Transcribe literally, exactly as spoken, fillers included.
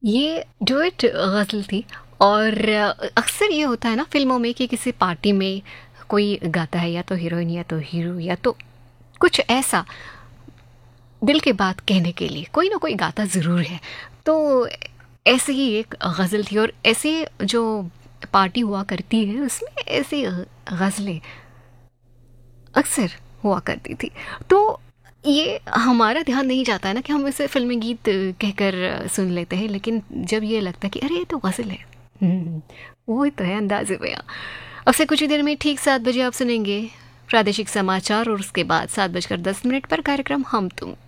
ये डुएट गज़ल थी। और अक्सर ये होता है ना फ़िल्मों में कि किसी पार्टी में कोई गाता है, या तो हीरोइन या तो हीरो, या तो कुछ ऐसा दिल की बात कहने के लिए कोई ना कोई गाता ज़रूर है। तो ऐसे ही एक गज़ल थी, और ऐसे जो पार्टी हुआ करती है उसमें ऐसी गज़लें अक्सर हुआ करती थी। तो ये हमारा ध्यान नहीं जाता है ना कि हम इसे फ़िल्मी गीत कहकर सुन लेते हैं, लेकिन जब ये लगता है कि अरे ये तो गज़ल है, हुँ, वो ही तो है अंदाज़े बयाँ। अब से कुछ ही देर में ठीक सात बजे आप सुनेंगे प्रादेशिक समाचार, और उसके बाद सात बजकर दस मिनट पर कार्यक्रम हम तुम।